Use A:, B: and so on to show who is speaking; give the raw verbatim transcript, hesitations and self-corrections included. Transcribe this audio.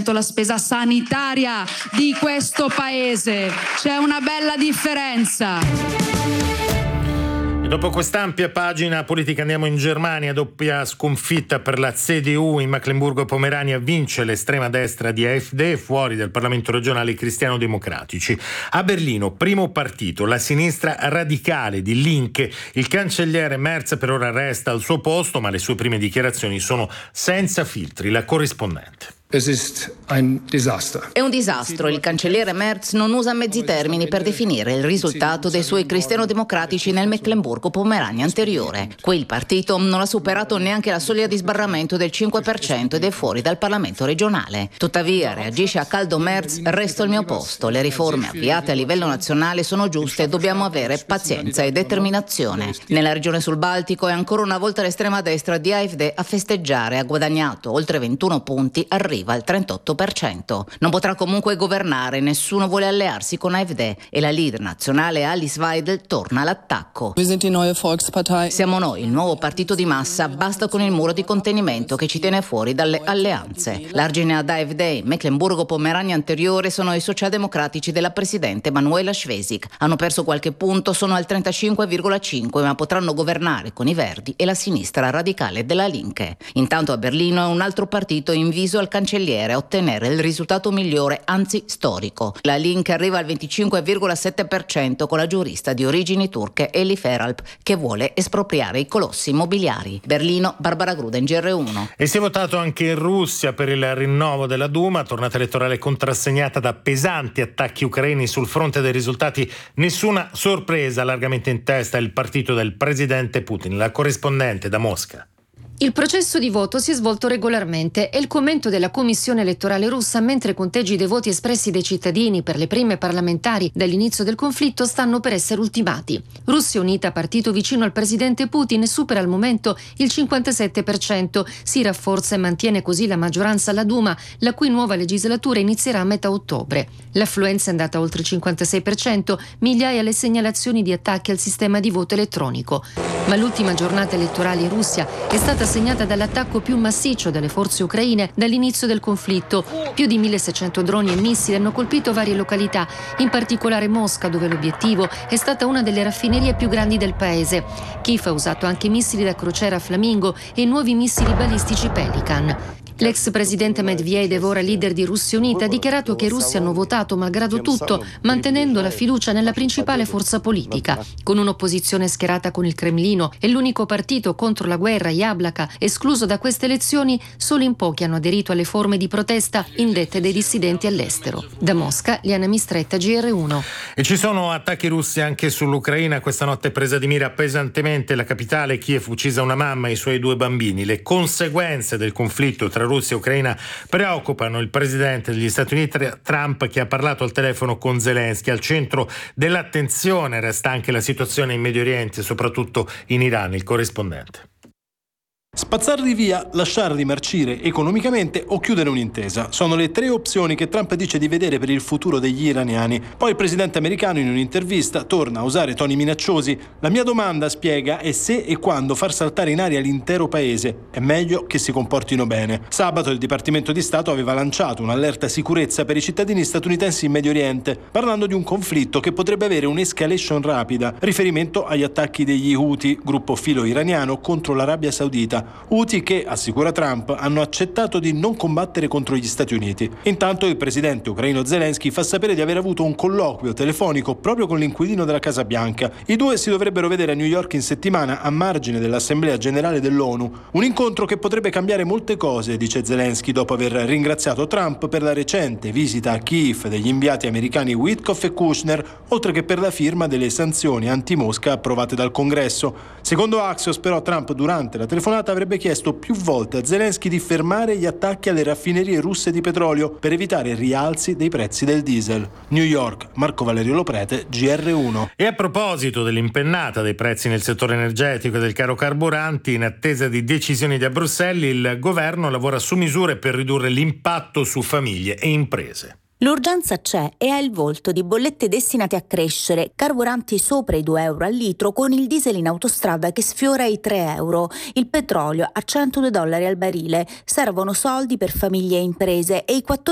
A: cento la spesa sanitaria di questo paese. C'è una bella differenza.
B: Dopo quest'ampia pagina politica andiamo in Germania, doppia sconfitta per la C D U in Mecklenburgo-Pomerania, vince l'estrema destra di A F D, fuori dal Parlamento regionale i cristiano-democratici. A Berlino, primo partito, la sinistra radicale di Linke, il cancelliere Merz per ora resta al suo posto, ma le sue prime dichiarazioni sono senza filtri. La corrispondente.
C: Es ist ein Desaster.
D: È un disastro. Il cancelliere Merz non usa mezzi termini per definire il risultato dei suoi cristiano-democratici nel Mecklenburgo-Pomerania anteriore. Qui il partito non ha superato neanche la soglia di sbarramento del cinque per cento ed è fuori dal Parlamento regionale. Tuttavia, reagisce a caldo Merz: resto al mio posto. Le riforme avviate a livello nazionale sono giuste e dobbiamo avere pazienza e determinazione. Nella regione sul Baltico è ancora una volta l'estrema destra di A F D a festeggiare. Ha guadagnato oltre ventuno punti, arriva al trentotto per cento. Non potrà comunque governare, nessuno vuole allearsi con A F D e la leader nazionale Alice Weidel torna all'attacco. Siamo noi, il nuovo partito di massa, basta con il muro di contenimento che ci tiene fuori dalle alleanze. L'argine ad A F D in Mecklenburgo-Pomerania anteriore sono i socialdemocratici della presidente Manuela Schwesig. Hanno perso qualche punto, sono al trentacinque virgola cinque, ma potranno governare con i Verdi e la sinistra radicale della Linke. Intanto a Berlino è un altro partito inviso al cancelliere a ottenere il risultato migliore, anzi storico. La Linke arriva al venticinque virgola sette per cento con la giurista di origini turche Eli Feralp che vuole espropriare i colossi immobiliari. Berlino, Barbara Gruden, G R uno.
B: E si è votato anche in Russia per il rinnovo della Duma, tornata elettorale contrassegnata da pesanti attacchi ucraini. Sul fronte dei risultati nessuna sorpresa, largamente in testa il partito del presidente Putin. La corrispondente da Mosca.
E: Il processo di voto si è svolto regolarmente e il commento della Commissione elettorale russa, mentre i conteggi dei voti espressi dai cittadini per le prime parlamentari dall'inizio del conflitto stanno per essere ultimati. Russia Unita, partito vicino al presidente Putin, supera al momento il cinquantasette per cento, si rafforza e mantiene così la maggioranza alla Duma, la cui nuova legislatura inizierà a metà ottobre. L'affluenza è andata oltre il cinquantasei per cento, migliaia le segnalazioni di attacchi al sistema di voto elettronico. Ma l'ultima giornata elettorale in Russia è stata segnata dall'attacco più massiccio delle forze ucraine dall'inizio del conflitto. Più di milleseicento droni e missili hanno colpito varie località, in particolare Mosca, dove l'obiettivo è stata una delle raffinerie più grandi del paese. Kiev ha usato anche missili da crociera Flamingo e nuovi missili balistici Pelican. L'ex presidente Medvedev, ora leader di Russia Unita, ha dichiarato che i russi hanno votato malgrado tutto, mantenendo la fiducia nella principale forza politica. Con un'opposizione schierata con il Cremlino e l'unico partito contro la guerra, Yablaka, escluso da queste elezioni, solo in pochi hanno aderito alle forme di protesta indette dai dissidenti all'estero. Da Mosca, Liana Mistretta, G R uno.
B: E ci sono attacchi russi anche sull'Ucraina. Questa notte presa di mira pesantemente la capitale. Kiev, uccisa una mamma e i suoi due bambini. Le conseguenze del conflitto tra Russia e Ucraina preoccupano il presidente degli Stati Uniti Trump, che ha parlato al telefono con Zelensky. Al centro dell'attenzione resta anche la situazione in Medio Oriente, soprattutto in Iran. Il corrispondente.
F: Spazzarli via, lasciarli marcire economicamente o chiudere un'intesa. Sono le tre opzioni che Trump dice di vedere per il futuro degli iraniani. Poi il presidente americano in un'intervista torna a usare toni minacciosi. La mia domanda, spiega, è se e quando far saltare in aria l'intero paese. È meglio che si comportino bene. Sabato il Dipartimento di Stato aveva lanciato un'allerta sicurezza per i cittadini statunitensi in Medio Oriente, parlando di un conflitto che potrebbe avere un'escalation rapida, riferimento agli attacchi degli Houthi, gruppo filo iraniano, contro l'Arabia Saudita. Houthi che, assicura Trump, hanno accettato di non combattere contro gli Stati Uniti. Intanto il presidente ucraino Zelensky fa sapere di aver avuto un colloquio telefonico proprio con l'inquilino della Casa Bianca. I due si dovrebbero vedere a New York in settimana, a margine dell'Assemblea Generale dell'ONU. Un incontro che potrebbe cambiare molte cose, dice Zelensky, dopo aver ringraziato Trump per la recente visita a Kiev degli inviati americani Witkoff e Kushner, oltre che per la firma delle sanzioni anti-Mosca approvate dal Congresso. Secondo Axios, però, Trump durante la telefonata avrebbe chiesto più volte a Zelensky di fermare gli attacchi alle raffinerie russe di petrolio per evitare rialzi dei prezzi del diesel. New York, Marco Valerio Loprete, G R uno.
B: E a proposito dell'impennata dei prezzi nel settore energetico e del caro carburanti, in attesa di decisioni da Bruxelles, il governo lavora su misure per ridurre l'impatto su famiglie e imprese.
G: L'urgenza c'è e ha il volto di bollette destinate a crescere, carburanti sopra i due euro al litro, con il diesel in autostrada che sfiora i tre euro, il petrolio a centodue dollari al barile. Servono soldi per famiglie e imprese e i quattordici